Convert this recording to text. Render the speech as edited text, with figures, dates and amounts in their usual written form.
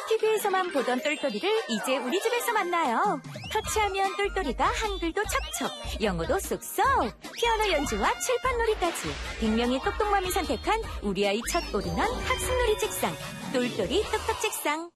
TV에서만 보던 똘똘이를 이제 우리 집에서 만나요. 터치하면 똘똘이가 한글도 척척, 영어도 쏙쏙, 피아노 연주와 칠판놀이까지 100명의 똑똑맘이 선택한 우리 아이 첫 올인원 학습놀이 책상, 똘똘이 똑똑 책상.